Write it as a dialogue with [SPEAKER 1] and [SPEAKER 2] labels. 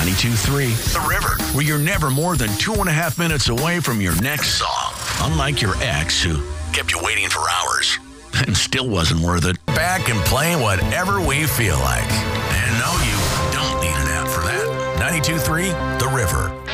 [SPEAKER 1] 92.3 The River, where you're never more than 2.5 minutes away from your next song. Unlike your ex, who kept you waiting for hours and still wasn't worth it. Back and playing whatever we feel like. And no, you don't need an app for that. 92.3 The River.